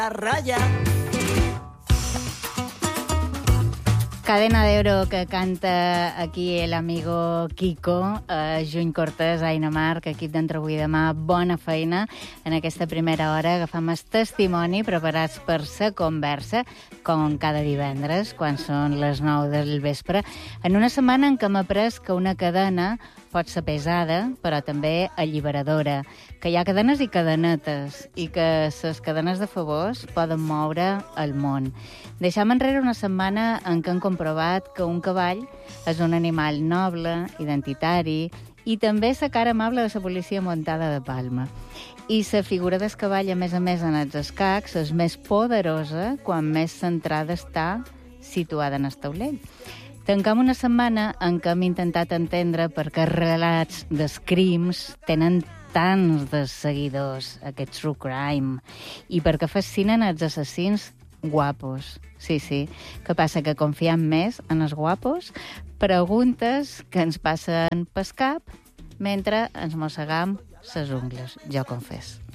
raya. Cadena d'Euro que canta aquí el amigo Kiko, Juny Cortés, Aina Marc, equip d'Entre avui i demà, bona feina en aquesta primera hora. Agafam el testimoni preparats per sa conversa, com cada divendres, quan són les 9 del vespre, en una setmana en què hem après que una cadena pot ser pesada, però també alliberadora, que hi ha cadenes i cadenetes, i que les cadenes de favors poden moure el món. Deixam enrere una setmana en què hem comprovat que un cavall és un animal noble, identitari, i també la cara amable de la policia muntada de Palma. I la figura del cavall, a més en els escacs, és més poderosa quan més centrada està situada en el taulell. Tancam una setmana en què hem intentat entendre per què relats dels crims tenen tants de seguidors, aquest true crime, i per què fascinen els assassins guapos. Sí, què passa, que confiem més en els guapos? Preguntes que ens passen pel cap mentre ens mossegam les ungles, jo confés.